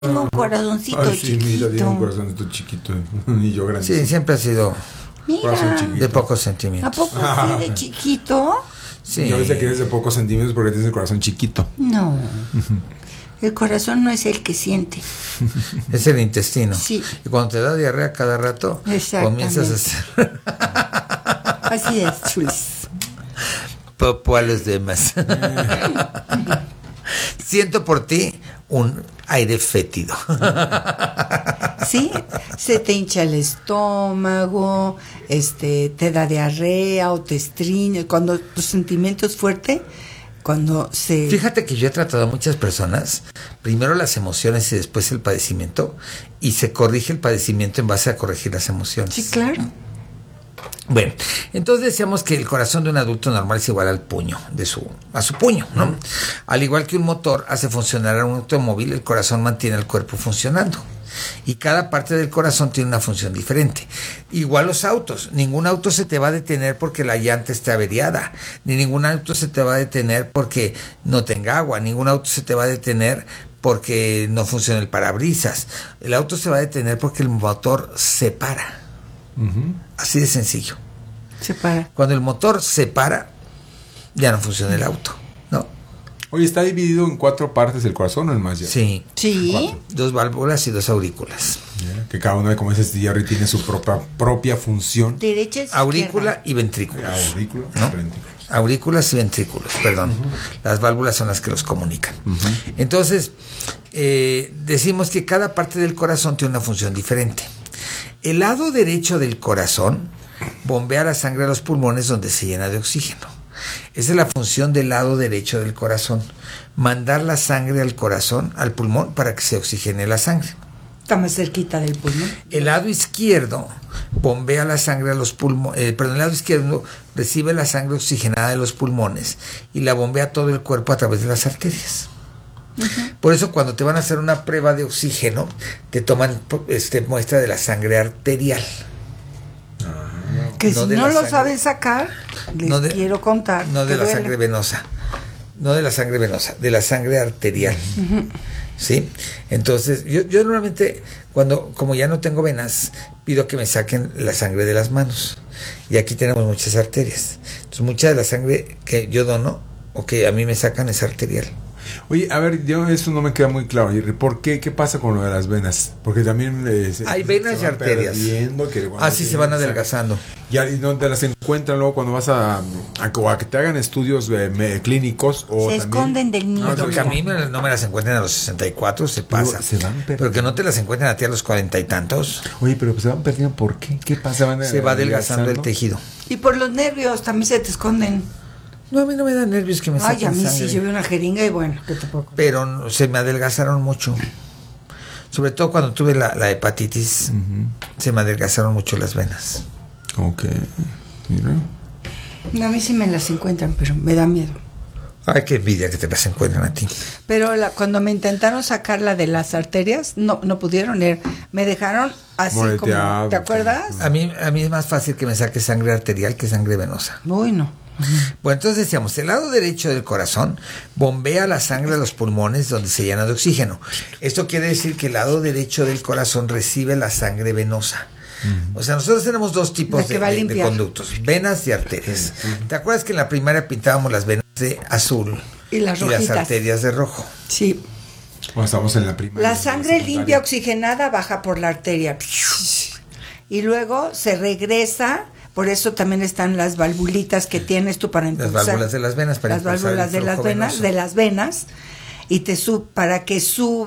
Tengo un corazoncito Ay, sí, mira, tiene un chiquito. corazoncito chiquito. Y yo grande. Sí, siempre ha sido Corazón Mira, chiquito. de pocos ¿a sentimientos. poco así de chiquito? Sí. Yo dice que eres de pocos centímetros porque tienes el corazón chiquito. No. El corazón no es el que siente. Es el intestino. Sí. Y cuando te da diarrea cada rato, Exactamente. comienzas a hacer Así es, chulis. popo a los demás. Siento por ti un aire fétido. Sí, se te hincha el estómago, te da diarrea o te estriña. Cuando tu sentimiento es fuerte, cuando se... Fíjate que yo he tratado a muchas personas, primero las emociones y después el padecimiento, y se corrige el padecimiento en base a corregir las emociones. Sí, claro. Bueno, entonces decíamos que el corazón de un adulto normal es igual al puño, a su puño, ¿no? Al igual que un motor hace funcionar a un automóvil, el corazón mantiene el cuerpo funcionando. Y cada parte del corazón tiene una función diferente. Igual los autos, ningún auto se te va a detener porque la llanta esté averiada, ni ningún auto se te va a detener porque no tenga agua, ningún auto se te va a detener porque no funcione el parabrisas. El auto se va a detener porque el motor se para. Así de sencillo. Se para. Cuando el motor se para, ya no funciona el auto, ¿no? Oye, ¿está dividido en 4 partes el corazón o en más ya? Sí. Sí. 2 válvulas y 2 aurículas. Ya, que cada uno, como dices, Jerry, tiene su propia función. Derecha, izquierda. Aurícula y ventrículos. Aurículo, ¿no? ventrículo. Aurículas y ventrículos, perdón. Las válvulas son las que los comunican. Entonces, decimos que cada parte del corazón tiene una función diferente. El lado derecho del corazón bombea la sangre a los pulmones donde se llena de oxígeno. Esa es la función del lado derecho del corazón. Mandar la sangre al corazón, al pulmón, para que se oxigene la sangre. Está más cerquita del pulmón. El lado izquierdo bombea la sangre a los pulmones, el lado izquierdo recibe la sangre oxigenada de los pulmones y la bombea a todo el cuerpo a través de las arterias. Por eso cuando te van a hacer una prueba de oxígeno, te toman muestra de la sangre arterial. Que No si de no la lo sangre. saben sacar, les quiero contar. No de que la duele. sangre venosa. No de la sangre venosa, de la sangre arterial. ¿Sí? Entonces, yo normalmente, como ya no tengo venas, pido que me saquen la sangre de las manos. Y aquí tenemos muchas arterias. Entonces, mucha de la sangre que yo dono o que a mí me sacan es arterial. Oye, a ver, eso no me queda muy claro, Jerry. ¿Por qué? ¿Qué pasa con lo de las venas? Porque también Hay venas se y van arterias. perdiendo, que cuando Así se van adelgazando. Ya, ¿y dónde las encuentran luego cuando vas a que te hagan estudios clínicos? O Se también, esconden del nido. No, porque a mí no me las encuentran a los 64, se pasa. se van perdiendo. Pero que no te las encuentran a ti a los 40 y tantos. Oye, pero pues se van perdiendo, ¿por qué? ¿Qué pasa? Se va adelgazando el tejido. Y por los nervios también se te esconden. No, a mí no me dan nervios que me Ay, saquen a mí sangre. sí, yo veo una jeringa y bueno, ¿qué te puedo contar? Pero se me adelgazaron mucho. Sobre todo cuando tuve la hepatitis, se me adelgazaron mucho las venas. Ok, mira. No, a mí sí me las encuentran, pero me da miedo. Ay, qué envidia que te las encuentran a ti. Pero cuando me intentaron sacarla de las arterias, no pudieron. Me dejaron así Moreteado, como, ¿te acuerdas? A mí es más fácil que me saque sangre arterial que sangre venosa. Uy, no. Bueno, entonces decíamos, el lado derecho del corazón bombea la sangre a los pulmones donde se llena de oxígeno. Esto quiere decir que el lado derecho del corazón recibe la sangre venosa. O sea, nosotros tenemos 2 tipos de conductos, venas y arterias. ¿Te acuerdas que en la primaria pintábamos las venas de azul Y las arterias de rojo? Sí. Bueno, estamos en la primaria. La sangre limpia oxigenada baja por la arteria. Y luego se regresa. Por eso también están las valvulitas que tienes tú para impulsar. Las válvulas de las venas para las válvulas de las venas, y para que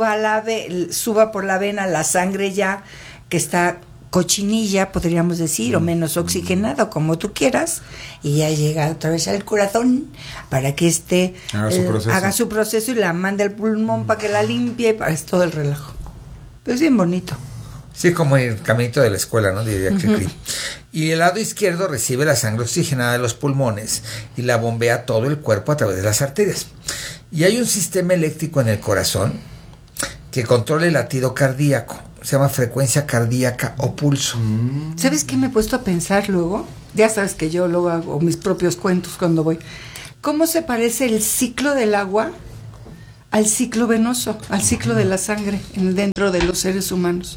suba por la vena la sangre ya que está cochinilla, podríamos decir, o menos oxigenada, como tú quieras, y ya llega otra vez al corazón para que haga su proceso y la mande al pulmón para que la limpie, para es todo el relajo. Pero es bien bonito. Sí, como el caminito de la escuela, ¿no? Diría Cricri. Y el lado izquierdo recibe la sangre oxigenada de los pulmones y la bombea a todo el cuerpo a través de las arterias. Y hay un sistema eléctrico en el corazón que controla el latido cardíaco. Se llama frecuencia cardíaca o pulso. ¿Sabes qué me he puesto a pensar luego? Ya sabes que yo luego hago mis propios cuentos cuando voy. ¿Cómo se parece el ciclo del agua al ciclo venoso, al ciclo de la sangre dentro de los seres humanos.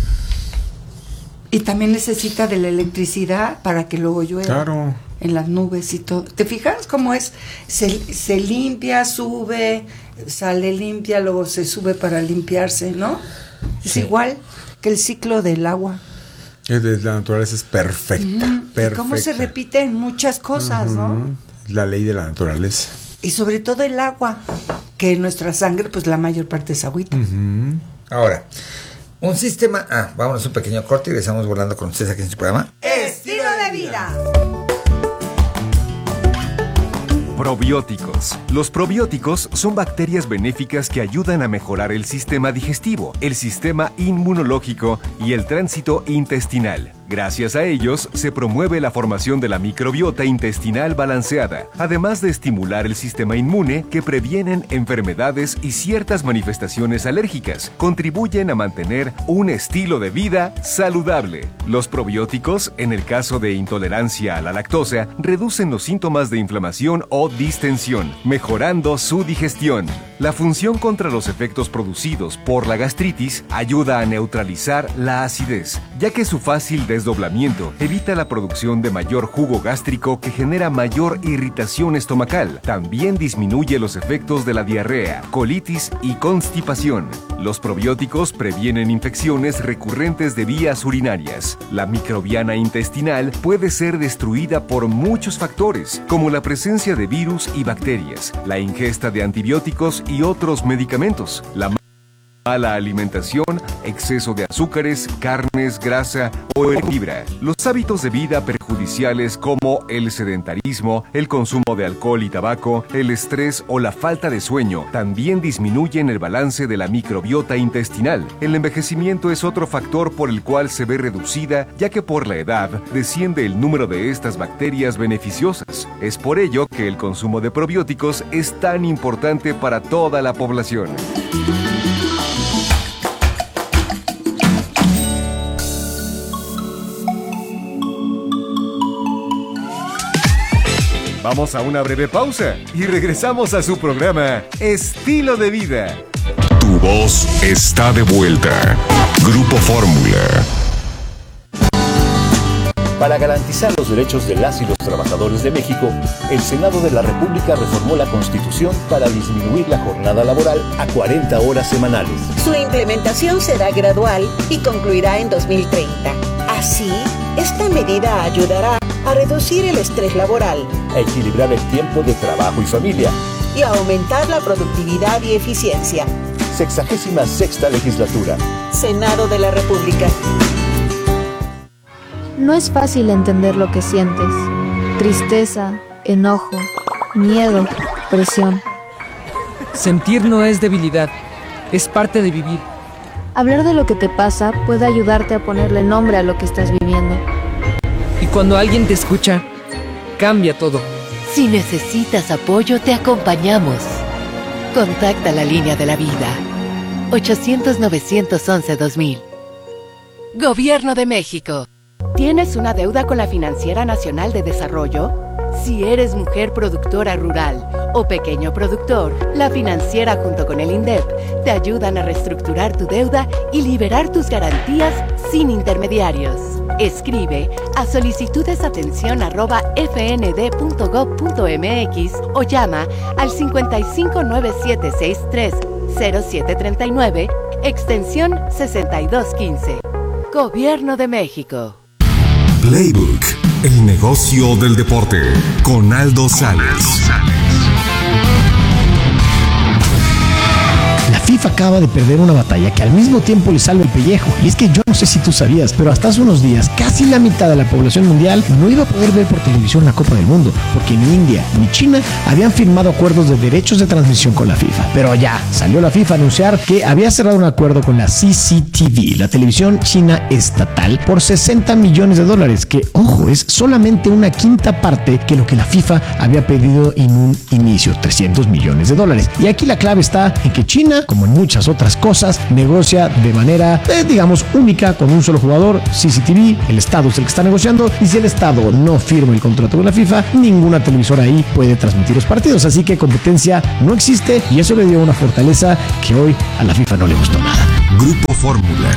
Y también necesita de la electricidad para que luego llueva. Claro. En las nubes y todo. ¿Te fijas cómo es? Se limpia, sube, sale limpia, luego se sube para limpiarse, ¿no? Es igual que el ciclo del agua. La naturaleza es perfecta, perfecta. Cómo se repite en muchas cosas, ¿no? La ley de la naturaleza. Y sobre todo el agua, que en nuestra sangre, pues la mayor parte es agüita. Ahora, un sistema... vámonos un pequeño corte y regresamos volando con ustedes aquí en su programa. ¡Estilo de vida! Probióticos. Los probióticos son bacterias benéficas que ayudan a mejorar el sistema digestivo, el sistema inmunológico y el tránsito intestinal. Gracias a ellos, se promueve la formación de la microbiota intestinal balanceada, además de estimular el sistema inmune que previenen enfermedades y ciertas manifestaciones alérgicas. Contribuyen a mantener un estilo de vida saludable. Los probióticos, en el caso de intolerancia a la lactosa, reducen los síntomas de inflamación o distensión, mejorando su digestión. La función contra los efectos producidos por la gastritis ayuda a neutralizar la acidez, ya que su fácil desdoblamiento evita la producción de mayor jugo gástrico que genera mayor irritación estomacal. También disminuye los efectos de la diarrea, colitis y constipación. Los probióticos previenen infecciones recurrentes de vías urinarias. La microbiana intestinal puede ser destruida por muchos factores, como la presencia de virus y bacterias, la ingesta de antibióticos y otros medicamentos, la mala alimentación, exceso de azúcares, carnes, grasa o fibra. Los hábitos de vida perjudiciales como el sedentarismo, el consumo de alcohol y tabaco, el estrés o la falta de sueño también disminuyen el balance de la microbiota intestinal. El envejecimiento es otro factor por el cual se ve reducida, ya que por la edad desciende el número de estas bacterias beneficiosas. Es por ello que el consumo de probióticos es tan importante para toda la población. Vamos a una breve pausa y regresamos a su programa Estilo de Vida. Tu voz está de vuelta. Grupo Fórmula. Para garantizar los derechos de las y los trabajadores de México, el Senado de la República reformó la Constitución para disminuir la jornada laboral a 40 horas semanales. Su implementación será gradual y concluirá en 2030. Así, esta medida ayudará a reducir el estrés laboral, a equilibrar el tiempo de trabajo y familia y a aumentar la productividad y eficiencia. 66ª legislatura. Senado de la República. No es fácil entender lo que sientes. Tristeza, enojo, miedo, presión. Sentir no es debilidad, es parte de vivir. Hablar de lo que te pasa puede ayudarte a ponerle nombre a lo que estás viviendo. Y cuando alguien te escucha, cambia todo. Si necesitas apoyo, te acompañamos. Contacta la línea de la vida. 800-911-2000. Gobierno de México. ¿Tienes una deuda con la Financiera Nacional de Desarrollo? Si eres mujer productora rural o pequeño productor, la financiera junto con el INDEP te ayudan a reestructurar tu deuda y liberar tus garantías sin intermediarios. Escribe a solicitudesatención@fnd.gov.mx o llama al 5597630739, extensión 6215. Gobierno de México. Playbook, el negocio del deporte, con Aldo Sales. La FIFA acaba de perder una batalla que al mismo tiempo le salva el pellejo. Y es que yo no sé si tú sabías, pero hasta hace unos días casi la mitad de la población mundial no iba a poder ver por televisión la Copa del Mundo, porque ni India ni China habían firmado acuerdos de derechos de transmisión con la FIFA. Pero ya salió la FIFA a anunciar que había cerrado un acuerdo con la CCTV, la televisión china estatal, por $60 millones, que, ojo, es solamente una quinta parte que lo que la FIFA había pedido en un inicio, $300 millones. Y aquí la clave está en que China, como muchas otras cosas, negocia de manera, digamos, única con un solo jugador, CCTV. El Estado es el que está negociando, y si el Estado no firma el contrato con la FIFA, ninguna televisora ahí puede transmitir los partidos. Así que competencia no existe, y eso le dio una fortaleza que hoy a la FIFA no le gustó nada. Grupo Fórmula.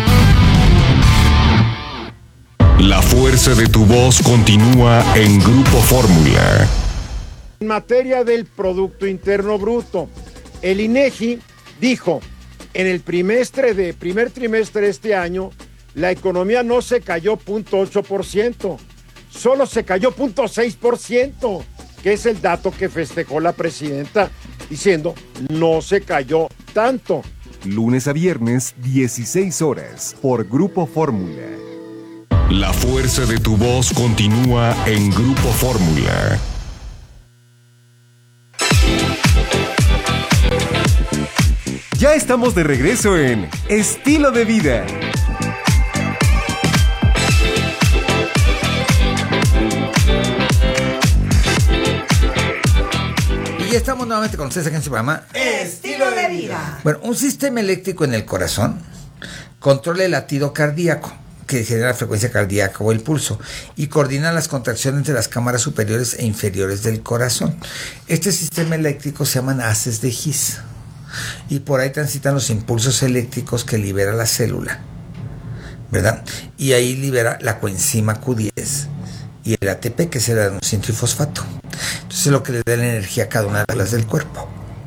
La fuerza de tu voz continúa en Grupo Fórmula. En materia del Producto Interno Bruto, el INEGI dijo, en el primer trimestre de este año, la economía no se cayó 0.8%, solo se cayó 0.6%, que es el dato que festejó la presidenta, diciendo, no se cayó tanto. Lunes a viernes, 16 horas, por Grupo Fórmula. La fuerza de tu voz continúa en Grupo Fórmula. Ya estamos de regreso en Estilo de Vida. Y ya estamos nuevamente con ustedes aquí en su programa Estilo de Vida. Bueno, un sistema eléctrico en el corazón controla el latido cardíaco, que genera la frecuencia cardíaca o el pulso, y coordina las contracciones de las cámaras superiores e inferiores del corazón. Este sistema eléctrico se llaman haces de His, y por ahí transitan los impulsos eléctricos que libera la célula, ¿verdad? Y ahí libera la coenzima Q10 y el ATP, que es el adenosíntrifosfato. Entonces es lo que le da la energía a cada una de las del cuerpo.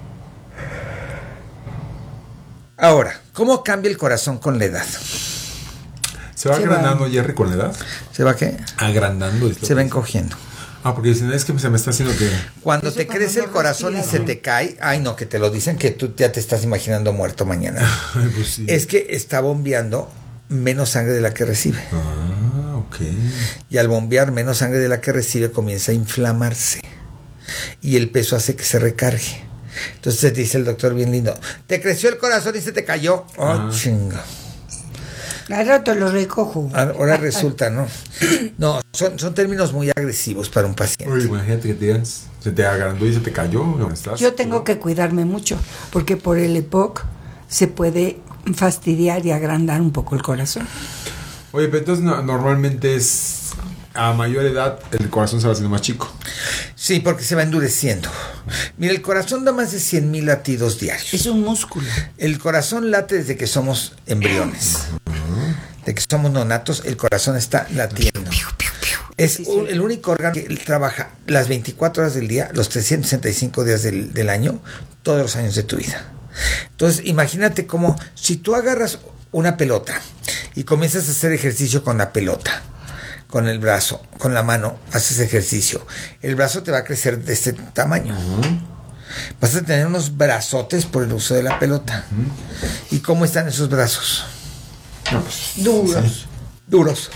Ahora, ¿cómo cambia el corazón con la edad? ¿Se va agrandando, Jerry, con la edad? ¿Se va qué? Agrandando. Se va encogiendo. Ah, porque dicen, es que se me está haciendo que... Cuando te crece el corazón y se te cae, ay no, que te lo dicen que tú ya te estás imaginando muerto mañana. Ay, pues sí. Es que está bombeando menos sangre de la que recibe. Ah, ok. Y al bombear menos sangre de la que recibe, comienza a inflamarse. Y el peso hace que se recargue. Entonces dice el doctor bien lindo, te creció el corazón y se te cayó. Oh, chinga. Al rato lo recojo. Ahora resulta, ¿no? No, son términos muy agresivos para un paciente. Uy, imagínate que te digas, se te agrandó y se te cayó. ¿Dónde estás? Yo tengo que cuidarme mucho, porque por el EPOC se puede fastidiar y agrandar un poco el corazón. Oye, pero entonces normalmente es a mayor edad el corazón se va haciendo más chico. Sí, porque se va endureciendo. Mira, el corazón da más de 100,000 latidos diarios. Es un músculo. El corazón late desde que somos embriones. De que somos nonatos, el corazón está latiendo. Es el único órgano que trabaja las 24 horas del día, los 365 días del año, todos los años de tu vida. Entonces, imagínate cómo, si tú agarras una pelota y comienzas a hacer ejercicio con la pelota, con el brazo, con la mano, haces ejercicio, el brazo te va a crecer de este tamaño. Vas a tener unos brazotes por el uso de la pelota. ¿Y cómo están esos brazos? No, pues, duros. Sí. Duros.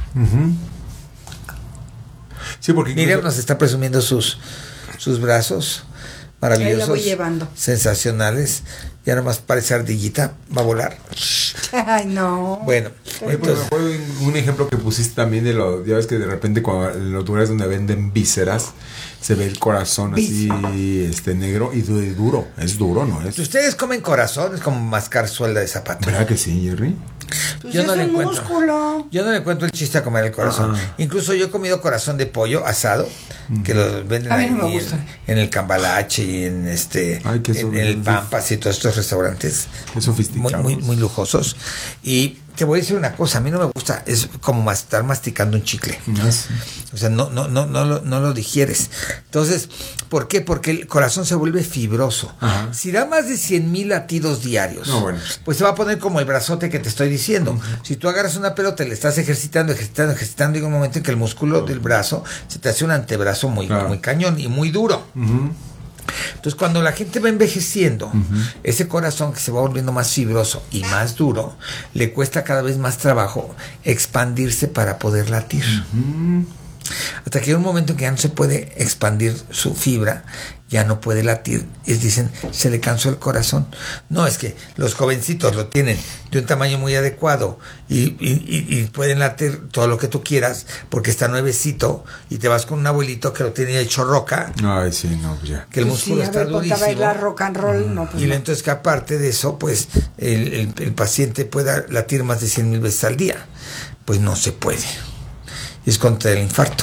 Sí, porque Miriam nos está presumiendo sus brazos maravillosos. Ahí la voy llevando. Sensacionales. Ya nomás parece ardillita, va a volar. Ay, no. Bueno, oye, pues me acuerdo un ejemplo que pusiste también de ya ves que de repente cuando en los lugares donde venden vísceras se ve el corazón así negro y duro, es duro, ¿no? Ustedes comen corazón, es como mascar suelda de zapato. ¿Verdad que sí, Jerry? Pues yo no le encuentro. Músculo. Yo no le encuentro el chiste a comer el corazón. Incluso yo he comido corazón de pollo asado, que lo venden ahí en el Cambalache y en el Pampas y todos estos restaurantes muy lujosos. Y te voy a decir una cosa, a mí no me gusta, es como estar masticando un chicle. O sea, no lo digieres. Entonces, ¿por qué? Porque el corazón se vuelve fibroso. Si da más de 100,000 latidos diarios, pues se va a poner como el brazote que te estoy diciendo. Si tú agarras una pelota y le estás ejercitando, llega un momento en que el músculo del brazo se te hace un antebrazo muy cañón y muy duro. Entonces, cuando la gente va envejeciendo, ese corazón que se va volviendo más fibroso y más duro, le cuesta cada vez más trabajo expandirse para poder latir. Hasta que hay un momento en que ya no se puede expandir su fibra, ya no puede latir, y dicen, se le cansó el corazón. No, es que los jovencitos lo tienen de un tamaño muy adecuado y pueden latir todo lo que tú quieras porque está nuevecito, y te vas con un abuelito que lo tiene hecho roca. Ay, sí, no, ya. Que el músculo está durísimo. Bailar rock and roll, no, pues y no. entonces que aparte de eso, pues el paciente pueda latir más de 100,000 veces al día. Pues no se puede. Es contra el infarto.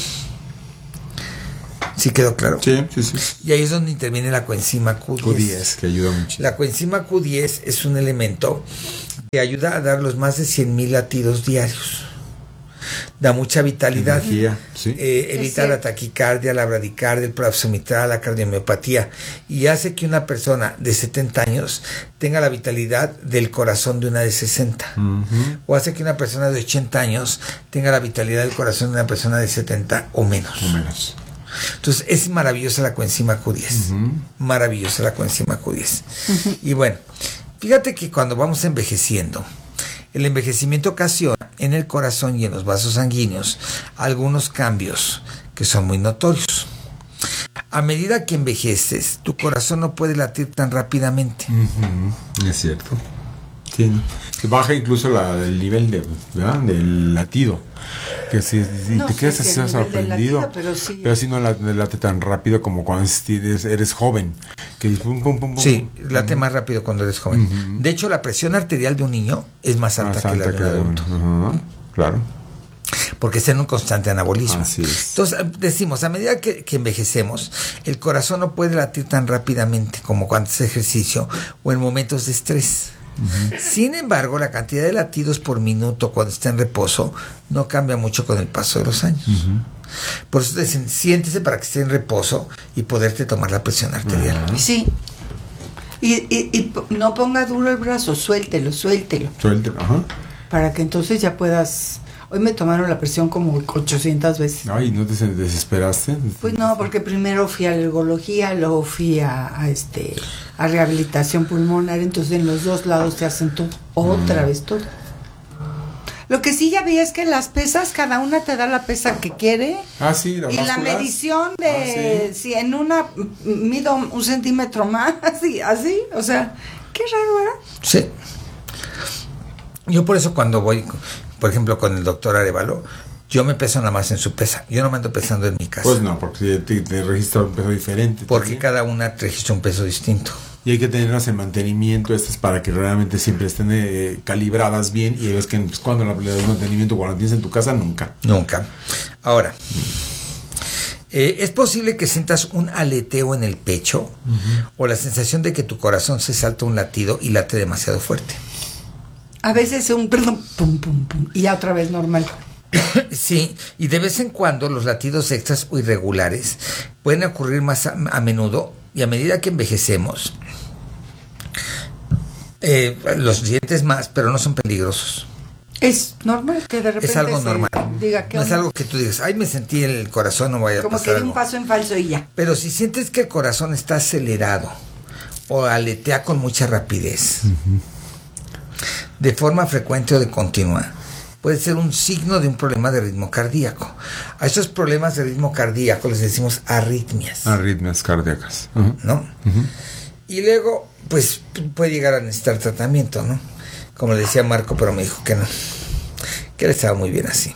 ¿Sí quedó claro? Sí. Y ahí es donde interviene la coenzima Q10, que ayuda mucho. La coenzima Q10 es un elemento que ayuda a dar los más de 100,000 latidos diarios. Da mucha vitalidad. Energía, sí. Evita la taquicardia, la bradicardia, el prolapso mitral, la cardiomiopatía, y hace que una persona de 70 años tenga la vitalidad del corazón de una de 60. O hace que una persona de 80 años tenga la vitalidad del corazón de una persona de 70 o menos. Entonces es maravillosa la coenzima Q10. Maravillosa la coenzima Q10. Y bueno, fíjate que cuando vamos envejeciendo, el envejecimiento ocasiona en el corazón y en los vasos sanguíneos algunos cambios que son muy notorios. A medida que envejeces, tu corazón no puede latir tan rápidamente. Es cierto. Sí, que baja incluso el nivel del latido. Que si No te sé quedas si así el nivel del sorprendido, latido, pero sí. no late tan rápido como cuando eres joven. Que pum, pum, pum, pum. Sí, late más rápido cuando eres joven. De hecho, la presión arterial de un niño es más alta que la de un adulto. Claro. Porque está en un constante anabolismo. Así es. Entonces, decimos, a medida que envejecemos, el corazón no puede latir tan rápidamente como cuando hace ejercicio o en momentos de estrés. Sin embargo, la cantidad de latidos por minuto cuando está en reposo no cambia mucho con el paso de los años. Por eso dicen, siéntese para que esté en reposo y poderte tomar la presión arterial. Sí. Y no ponga duro el brazo, suéltelo. Para que entonces ya puedas... Hoy me tomaron la presión como 800 veces. Ay, ¿no te desesperaste? Pues no, porque primero fui a alergología, luego fui a rehabilitación pulmonar, entonces en los dos lados te hacen todo, otra vez todo. Lo que sí ya vi es que las pesas, cada una te da la pesa que quiere. Sí, y la medición de si en una mido 1 centímetro más, así, o sea, qué raro, ¿verdad? Sí. Yo por eso cuando voy, por ejemplo, con el doctor Arevalo, yo me peso nada más en su pesa. Yo no me ando pesando en mi casa. Pues no, porque te registra un peso diferente. Porque también. cada una te registra un peso distinto. Y hay que tenerlas en mantenimiento para que realmente siempre estén calibradas bien. Y ves que pues, cuando le das mantenimiento, cuando tienes en tu casa, nunca. Ahora, es posible que sientas un aleteo en el pecho o la sensación de que tu corazón se salta un latido y late demasiado fuerte. A veces un pum, pum, pum, y ya otra vez normal. Sí, y de vez en cuando los latidos extras o irregulares pueden ocurrir más a menudo, y a medida que envejecemos, los siguientes más, pero no son peligrosos. Es normal que de repente es algo normal. Diga que no es algo que tú digas, ay, me sentí el corazón, no vaya a pasar como que di algo. un paso en falso y ya. Pero si sientes que el corazón está acelerado o aletea con mucha rapidez, de forma frecuente o de continua, puede ser un signo de un problema de ritmo cardíaco. A esos problemas de ritmo cardíaco les decimos arritmias. Arritmias cardíacas. ¿No? Y luego, pues, puede llegar a necesitar tratamiento, ¿no? Como le decía Marco, pero me dijo que no. Que él estaba muy bien así.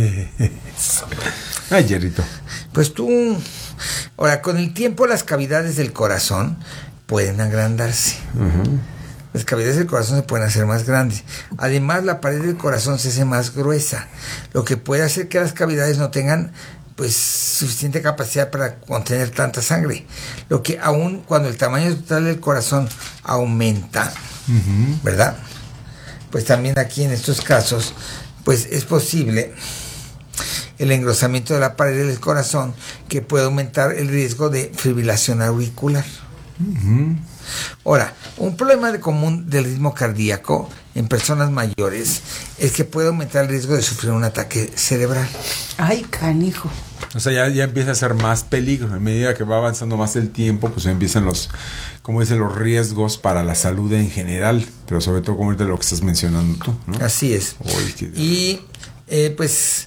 Ay, Jerrito. Pues tú... Ahora, con el tiempo las cavidades del corazón pueden agrandarse. Las cavidades del corazón se pueden hacer más grandes. Además, la pared del corazón se hace más gruesa, lo que puede hacer que las cavidades no tengan pues suficiente capacidad para contener tanta sangre. Lo que aún cuando el tamaño total del corazón aumenta, ¿verdad? Pues también aquí en estos casos, pues es posible el engrosamiento de la pared del corazón, que puede aumentar el riesgo de fibrilación auricular. Ahora, un problema común del ritmo cardíaco en personas mayores es que puede aumentar el riesgo de sufrir un ataque cerebral. Ay, canijo. O sea, ya empieza a ser más peligro. A medida que va avanzando más el tiempo, pues empiezan los riesgos para la salud en general, pero sobre todo como ahorita lo que estás mencionando tú, ¿no? Así es. Uy, y pues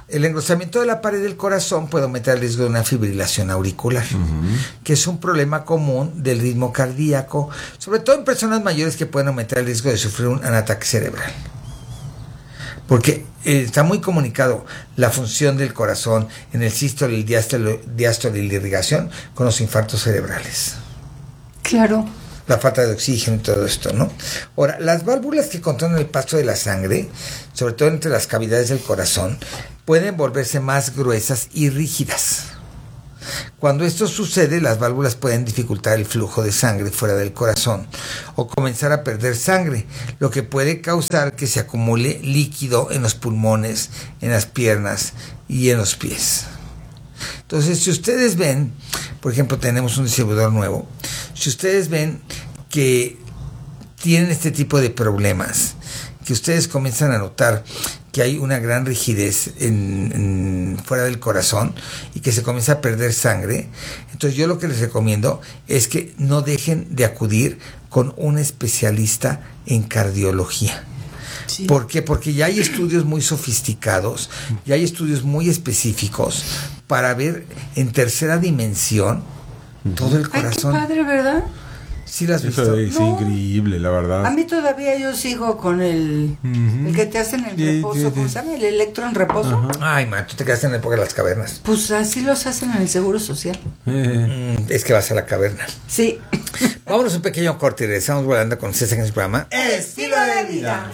El engrosamiento de la pared del corazón puede aumentar el riesgo de una fibrilación auricular, que es un problema común del ritmo cardíaco, sobre todo en personas mayores, que pueden aumentar el riesgo de sufrir un ataque cerebral. Porque está muy comunicado la función del corazón en el sístole, el diástole y la irrigación con los infartos cerebrales. Claro. La falta de oxígeno y todo esto, ¿no? Ahora, las válvulas que controlan el paso de la sangre, sobre todo entre las cavidades del corazón, pueden volverse más gruesas y rígidas. Cuando esto sucede, las válvulas pueden dificultar el flujo de sangre fuera del corazón o comenzar a perder sangre, lo que puede causar que se acumule líquido en los pulmones, en las piernas y en los pies. Entonces, si ustedes ven, por ejemplo, tenemos un distribuidor nuevo, si ustedes ven que tienen este tipo de problemas, que ustedes comienzan a notar que hay una gran rigidez fuera del corazón y que se comienza a perder sangre, entonces yo lo que les recomiendo es que no dejen de acudir con un especialista en cardiología. Sí. ¿Por qué? Porque ya hay estudios muy sofisticados, ya hay estudios muy específicos para ver en tercera dimensión todo el corazón. Ay, qué padre, ¿verdad? ¿Sí lo has visto? Es increíble, la verdad. A mí todavía yo sigo con el que te hacen en reposo, ¿cómo se llama? El electro en reposo. Ay, man, tú te quedaste en la época de las cavernas. Pues así los hacen en el Seguro Social. Es que vas a la caverna. Sí. Vámonos un pequeño corte y regresamos volando con César en su programa Estilo de Vida.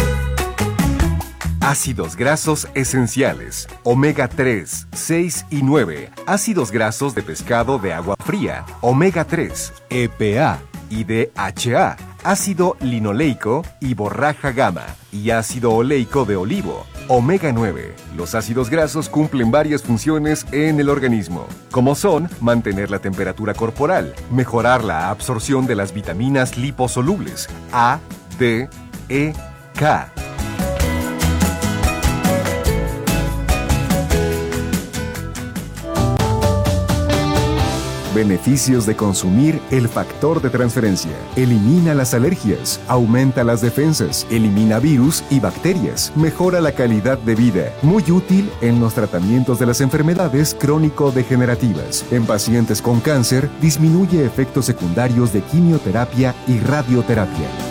Ácidos grasos esenciales, omega 3, 6 y 9, ácidos grasos de pescado de agua fría, omega 3, EPA y DHA, ácido linoleico y borraja gamma y ácido oleico de olivo, omega 9. Los ácidos grasos cumplen varias funciones en el organismo, como son mantener la temperatura corporal, mejorar la absorción de las vitaminas liposolubles A, D, E, K. Beneficios de consumir el factor de transferencia. Elimina las alergias, aumenta las defensas, elimina virus y bacterias, mejora la calidad de vida. Muy útil en los tratamientos de las enfermedades crónico-degenerativas. En pacientes con cáncer, disminuye efectos secundarios de quimioterapia y radioterapia.